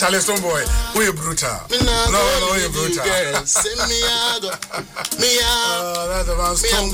Charlie Stone Boy, we brutal. No, we brutal. Send me out. That's the man Stone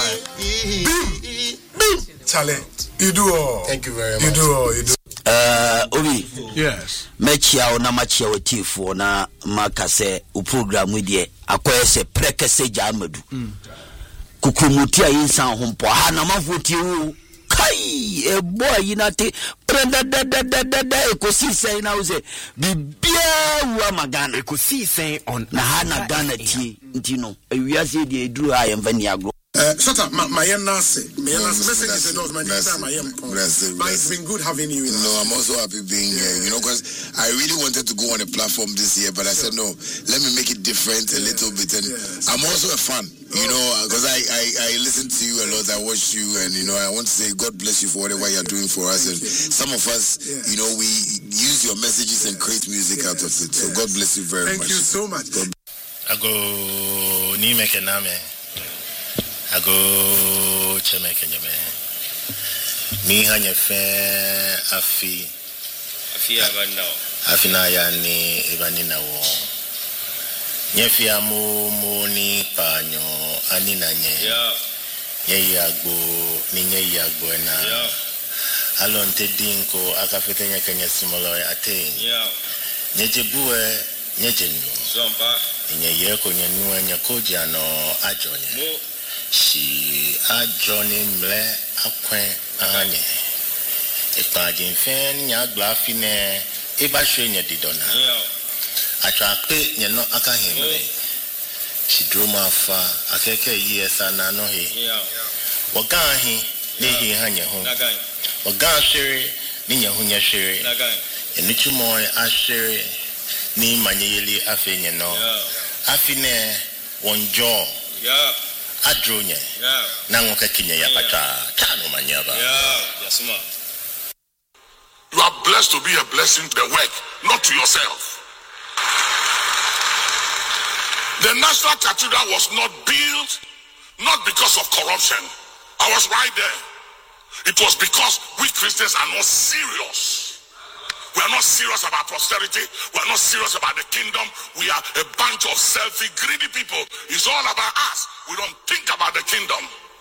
Boy. Beam. Charlie, you do all. Thank you very much. You do all. Obi. Yes. Mechia na machia wetifo na makase u program with ye akoyese prekese jamadu. Kukumutia insan hompo ha na mafuti u kai e boy yinate prenda ekosi say na uze bibia wa magana ekosi say on na hana gana tie ntino ewiase de eduru ha yemfani agro. Shut up, my message is a my but it's been good having you. No, I'm also happy being here, because I really wanted to go on a platform this year, but I said no, let me make it different a little bit. And I'm also a fan, because I listen to you a lot, I watch you, and I want to say God bless you for whatever you're doing for us. And some of us, we use your messages and create music out of it. So God bless you very much. Thank you so much. I go Nimekename. I go Chemeke Nyame. Mi hanye fe afi abanao. Afina yani ibani na wo. Nyefi amu ni panyo ani na nye. Yeah. Nye yagbo ni nye yagbo na. Yeah. Alonte dinko akafete nye kenye simolo ate. Yeah. Nye jebue nye jenu. Zomba. Nye yeko nye nuwe nye koja no ajonye. She a Johnny Mle Aquin Anye. If I didn't fan ya glaffine, if I show you didona. I try to pay no akahim. She drew my far, I take a years and I know he. Wagahi, Nihi Hanya home. Wagan sherry, Nia Hunya sherry. And little more I sherry, Ni Manieli Afine no. Afine, one jaw. Adronye. Yeah. Nangoka kinya ya pacha. Chano manyaba. Yeah. Yes, ma. You are blessed to be a blessing to the work, not to yourself. The National Cathedral was not built not because of corruption. I was right there. It was because we Christians are not serious. We are not serious about posterity. We are not serious about the kingdom. We are a bunch of selfish, greedy people. It's all about us. We don't think about the kingdom.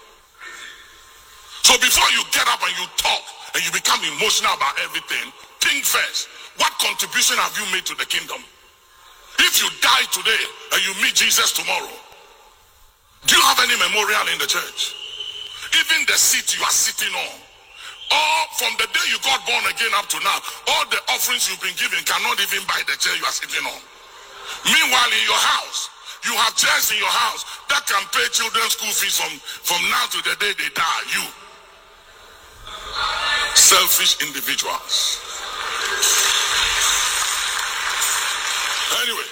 So before you get up and you talk and you become emotional about everything, think first. What contribution have you made to the kingdom? If you die today and you meet Jesus tomorrow, do you have any memorial in the church? Even the seat you are sitting on, or from the day you got born again up to now, all the offerings you've been given cannot even buy the chair you are sitting on. Meanwhile, in your house, you have chairs in your house that can pay children's school fees from now to the day they die. You. Selfish individuals. Anyway,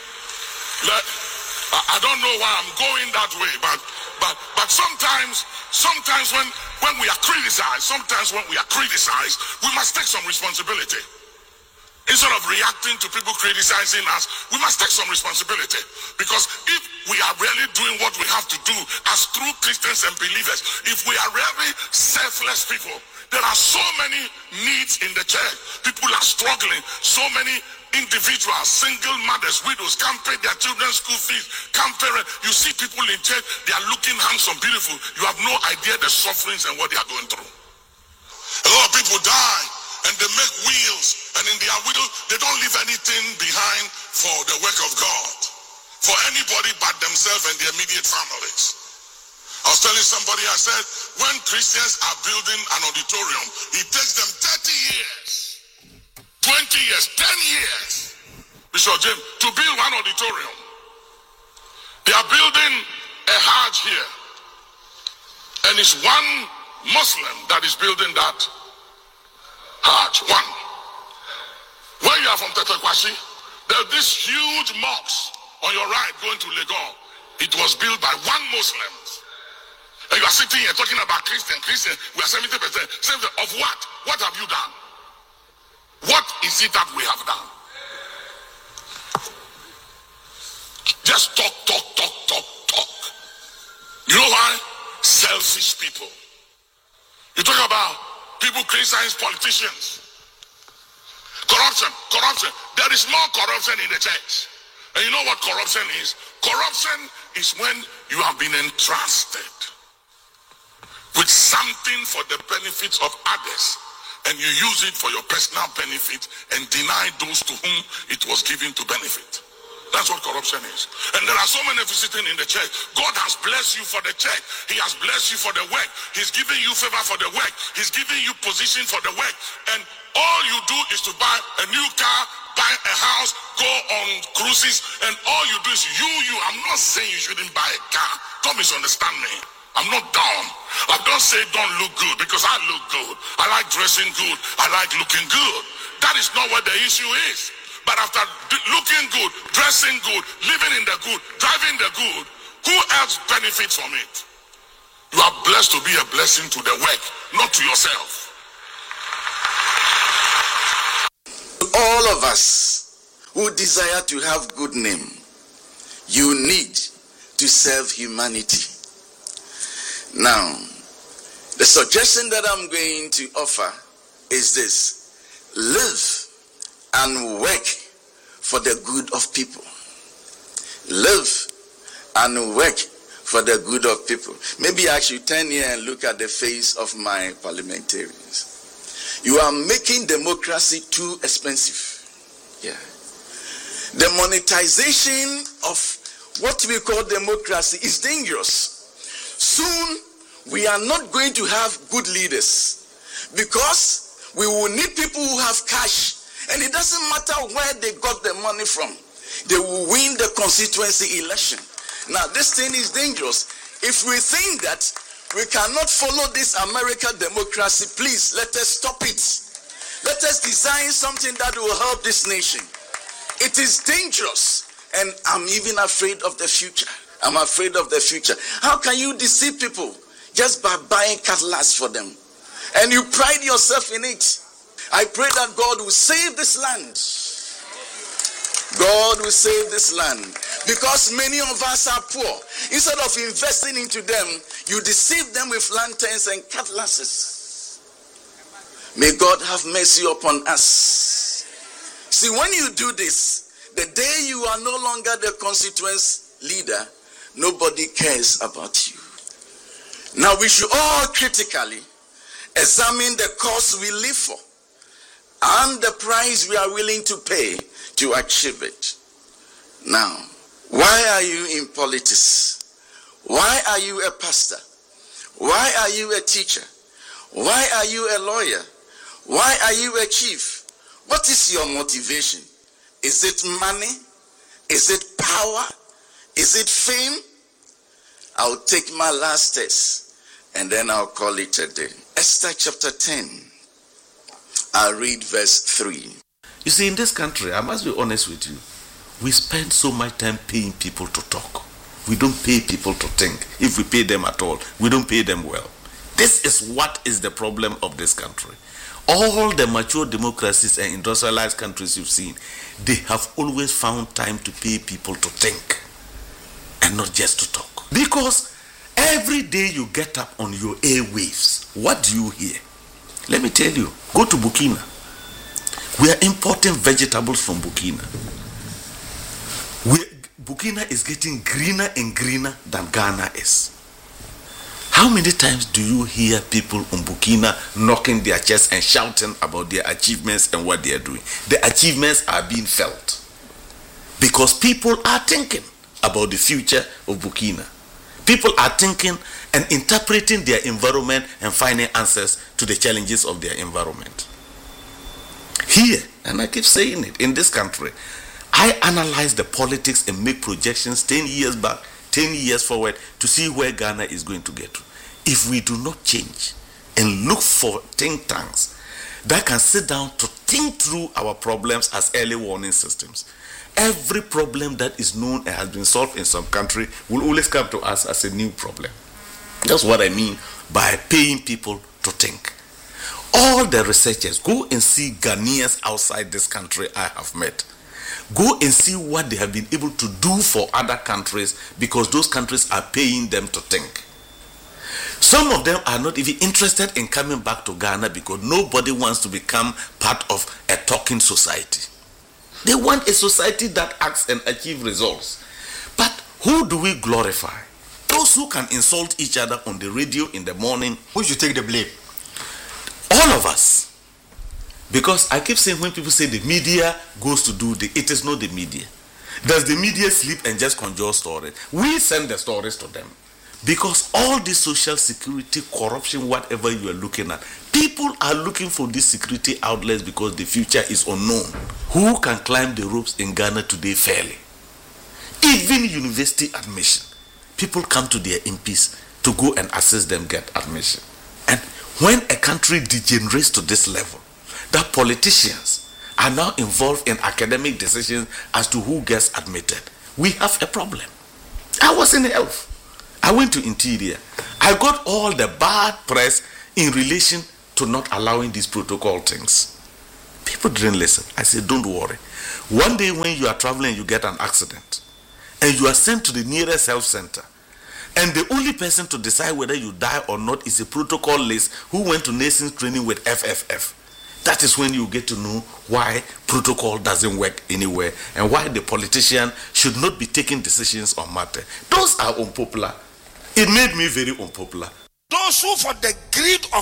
I don't know why I'm going that way, but sometimes when we are criticized, we must take some responsibility. Instead of reacting to people criticizing us, we must take some responsibility. Because if we are really doing what we have to do as true Christians and believers, if we are really selfless people, there are so many needs in the church. People are struggling. So many individuals, single mothers, widows, can't pay their children's school fees, can't pay rent. You see people in church, they are looking handsome, beautiful. You have no idea the sufferings and what they are going through. A lot of people die and they make wills, and in their will, they don't leave anything behind for the work of God, for anybody but themselves and their immediate families. I was telling somebody, I said, when Christians are building an auditorium, it takes them 30 years, 20 years, 10 years, Bishop James, to build one auditorium. They are building a Hajj here, and it's one Muslim that is building that Hajj, one. Where you are from Tetekwashi, there's this huge mosque on your right going to Legon. It was built by one Muslim. And you are sitting here talking about Christian, we are 70%. 70% of what? What have you done? What is it that we have done? Just talk. You know why? Selfish people. You talk about people criticizing politicians. Corruption Corruption. There is more corruption in the church. And you know what corruption is? Corruption is when you have been entrusted with something for the benefits of others, and you use it for your personal benefit and deny those to whom it was given to benefit. That's what corruption is. And there are so many visiting in the church. God has blessed you for the church. He has blessed you for the work. He's giving you favor for the work. He's giving you position for the work. And all you do is to buy a new car, buy a house, go on cruises, and all you do is you. I'm not saying you shouldn't buy a car. Don't misunderstand me. I'm not dumb. I don't say don't look good, because I look good. I like dressing good. I like looking good. That is not what the issue is. But after looking good, dressing good, living in the good, driving the good, who else benefits from it? You are blessed to be a blessing to the work, not to yourself. All of us who desire to have good name, you need to serve humanity. Now, the suggestion that I'm going to offer is this: live and work for the good of people. Live and work for the good of people. Maybe I should turn here and look at the face of my parliamentarians. You are making democracy too expensive. Yeah. The monetization of what we call democracy is dangerous. Soon, we are not going to have good leaders, because we will need people who have cash. And it doesn't matter where they got the money from. They will win the constituency election. Now, this thing is dangerous. If we think that we cannot follow this American democracy, please let us stop it. Let us design something that will help this nation. It is dangerous. And I'm even afraid of the future. I'm afraid of the future. How can you deceive people just by buying cutlass for them? And you pride yourself in it. I pray that God will save this land. God will save this land. Because many of us are poor. Instead of investing into them, you deceive them with lanterns and cutlasses. May God have mercy upon us. See, when you do this, the day you are no longer the constituency leader, nobody cares about you. Now, we should all critically examine the cause we live for and the price we are willing to pay to achieve it. Now, why are you in politics? Why are you a pastor? Why are you a teacher? Why are you a lawyer? Why are you a chief? What is your motivation? Is it money? Is it power? Is it fame? I'll take my last test and then I'll call it a day. Esther chapter 10. I'll read verse 3. You see, in this country, I must be honest with you, we spend so much time paying people to talk. We don't pay people to think. If we pay them at all, we don't pay them well. This is what is the problem of this country. All the mature democracies and industrialized countries you've seen, they have always found time to pay people to think and not just to talk. Because every day you get up on your airwaves, what do you hear? Let me tell you, go to Burkina. We are importing vegetables from Burkina. Burkina is getting greener and greener than Ghana is. How many times do you hear people in Burkina knocking their chests and shouting about their achievements and what they are doing? The achievements are being felt because people are thinking about the future of Burkina. People are thinking and interpreting their environment and finding answers to the challenges of their environment. Here, and I keep saying it, in this country, I analyze the politics and make projections 10 years back, 10 years forward to see where Ghana is going to get to. If we do not change and look for think tanks that can sit down to think through our problems as early warning systems, every problem that is known and has been solved in some country will always come to us as a new problem. That's what I mean by paying people to think. All the researchers, go and see Ghanaians outside this country I have met. Go and see what they have been able to do for other countries because those countries are paying them to think. Some of them are not even interested in coming back to Ghana because nobody wants to become part of a talking society. They want a society that acts and achieves results. But who do we glorify? Those who can insult each other on the radio in the morning. Who should take the blame? All of us. Because I keep saying when people say the media goes to do it is not the media. Does the media sleep and just conjure stories? We send the stories to them. Because all this social security, corruption, whatever you are looking at, people are looking for these security outlets because the future is unknown. Who can climb the ropes in Ghana today fairly? Even university admission. People come to their MPs to go and assist them get admission. And when a country degenerates to this level, that politicians are now involved in academic decisions as to who gets admitted, we have a problem. I was in health. I went to interior. I got all the bad press in relation to not allowing these protocol things. People didn't listen. I said, don't worry. One day when you are traveling, you get an accident, and you are sent to the nearest health center, and the only person to decide whether you die or not is a protocol list who went to nursing training with FFF. That is when you get to know why protocol doesn't work anywhere and why the politician should not be taking decisions on matter. Those are unpopular. It made me very unpopular. Those who, for the greed of